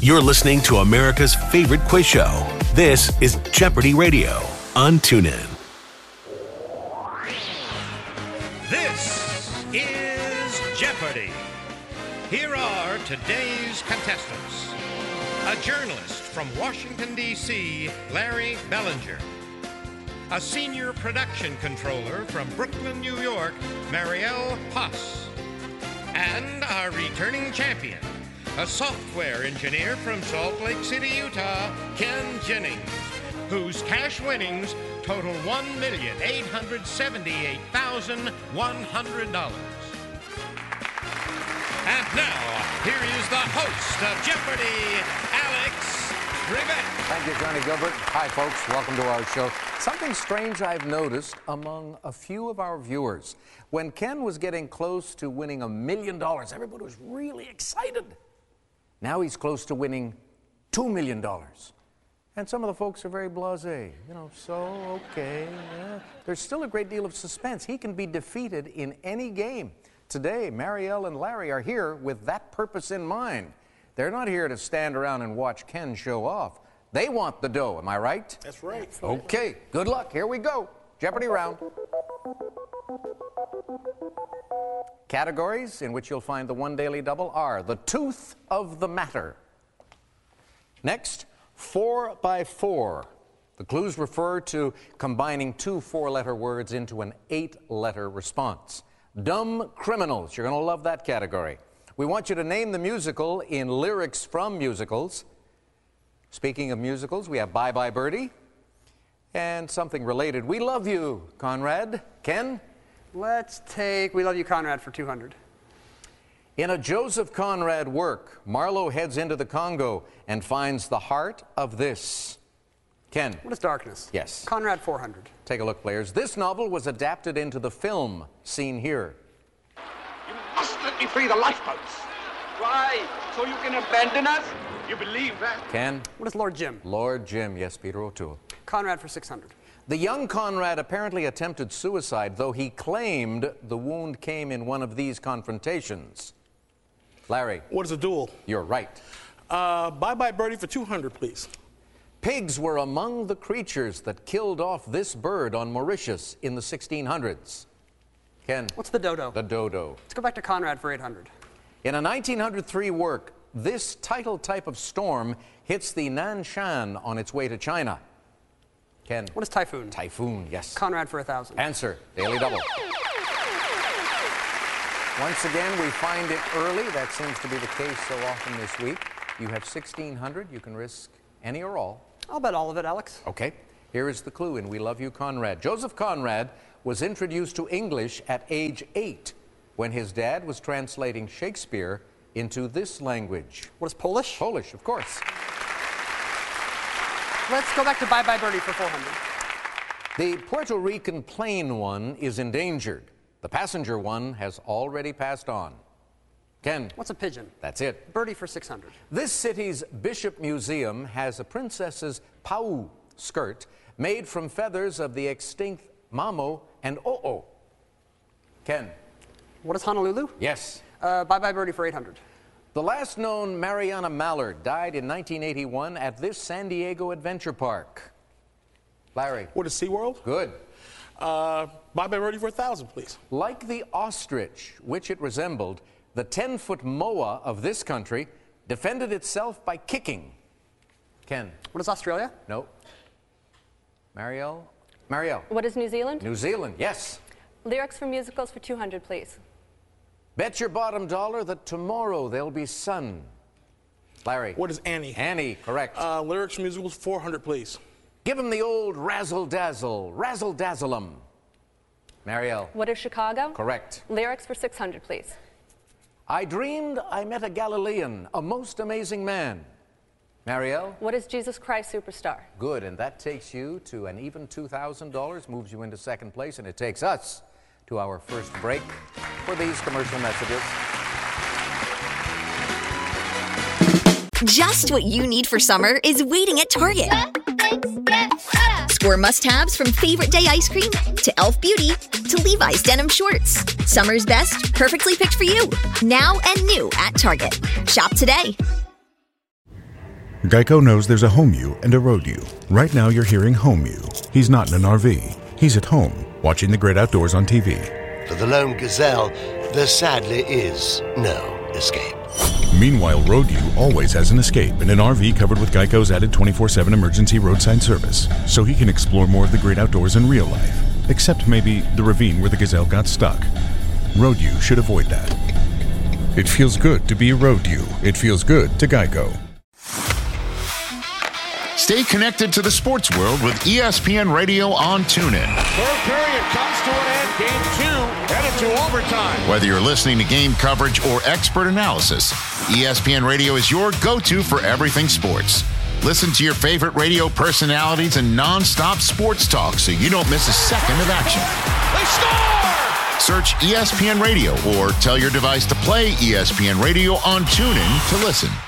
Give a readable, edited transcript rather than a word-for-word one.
You're listening to America's favorite quiz show. This is Jeopardy Radio on TuneIn. This is Jeopardy! Here are today's contestants. A journalist from Washington, D.C., Larry Bellinger. A senior production controller from Brooklyn, New York, Marielle Poss. And our returning champion, a software engineer from Salt Lake City, Utah, Ken Jennings, whose cash winnings total $1,878,100. And now, here is the host of Jeopardy, Alex Trebek. Thank you, Johnny Gilbert. Hi, folks. Welcome to our show. Something strange I've noticed among a few of our viewers. When Ken was getting close to winning $1 million, everybody was really excited. Now he's close to winning $2 million. And some of the folks are very blasé. Okay. Yeah. There's still a great deal of suspense. He can be defeated in any game. Today, Marielle and Larry are here with that purpose in mind. They're not here to stand around and watch Ken show off. They want the dough, am I right? That's right. Okay, good luck. Here we go. Jeopardy round. Categories in which you'll find the one daily double are the tooth of the matter. Next, 4 by 4. The clues refer to combining two 4-letter words into an 8-letter response. Dumb criminals. You're going to love that category. We want you to name the musical in lyrics from musicals. Speaking of musicals, we have Bye Bye Birdie and something related. We Love You, Conrad. Ken? Let's take We Love You, Conrad for 200. In a Joseph Conrad work, Marlowe heads into the Congo and finds the heart of this. Ken? What is Darkness? Yes. Conrad 400. Take a look, players. This novel was adapted into the film seen here. You must let me free the lifeboats. Why? So you can abandon us? You believe that? Ken? What is Lord Jim? Lord Jim, yes, Peter O'Toole. Conrad for 600. The young Conrad apparently attempted suicide, though he claimed the wound came in one of these confrontations. Larry? What is a duel? You're right. Bye Bye Birdie for 200, please. Pigs were among the creatures that killed off this bird on Mauritius in the 1600s. Ken? What's the dodo? The dodo. Let's go back to Conrad for 800. In a 1903 work, this tidal type of storm hits the Nanshan on its way to China. Ken? What is typhoon? Typhoon, yes. Conrad for 1,000. Answer, daily double. Once again, we find it early. That seems to be the case so often this week. You have 1,600. You can risk any or all. I'll bet all of it, Alex. Okay. Here is the clue in We Love You, Conrad. Joseph Conrad was introduced to English at age 8 when his dad was translating Shakespeare into this language. What is Polish? Polish, of course. Let's go back to Bye Bye Birdie for 400. The Puerto Rican plane one is endangered. The passenger one has already passed on. Ken? What's a pigeon? That's it. Birdie for 600. This city's Bishop Museum has a princess's pau skirt made from feathers of the extinct mamo and o'o. Ken? What is Honolulu? Yes. Bye Bye Birdie for 800. The last known Mariana Mallard died in 1981 at this San Diego adventure park. Larry? What is SeaWorld? Good. Bye Bye Birdie for 1,000, please. Like the ostrich, which it resembled, the 10-foot moa of this country defended itself by kicking. Ken? What is Australia? No. Marielle? Marielle? What is New Zealand? New Zealand, yes. Lyrics from musicals for 200, please. Bet your bottom dollar that tomorrow there'll be sun. Larry? What is Annie? Annie, correct. Lyrics from musicals 400, please. Give him the old razzle-dazzle, razzle-dazzle-em. Marielle? What is Chicago? Correct. Lyrics for 600, please. I dreamed I met a Galilean, a most amazing man. Marielle? What is Jesus Christ Superstar? Good, and that takes you to an even $2,000, moves you into second place, and it takes us to our first break for these commercial messages. Just what you need for summer is waiting at Target. Score must-haves from Favorite Day ice cream to Elf Beauty to Levi's denim shorts. Summer's best, perfectly picked for you. Now and new at Target. Shop today. Geico knows there's a home you and a road you. Right now you're hearing home you. He's not in an RV. He's at home, watching the great outdoors on TV. For the lone gazelle, there sadly is no escape. Meanwhile, road you always has an escape in an RV covered with Geico's added 24/7 emergency roadside service, so he can explore more of the great outdoors in real life, except maybe the ravine where the gazelle got stuck. Road you should avoid that. It feels good to be a road you. It feels good to Geico. Stay connected to the sports world with ESPN Radio on TuneIn. Third period comes to an end. Game 2 headed to overtime. Whether you're listening to game coverage or expert analysis, ESPN Radio is your go-to for everything sports. Listen to your favorite radio personalities and non-stop sports talk so you don't miss a second of action. They score! Search ESPN Radio or tell your device to play ESPN Radio on TuneIn to listen.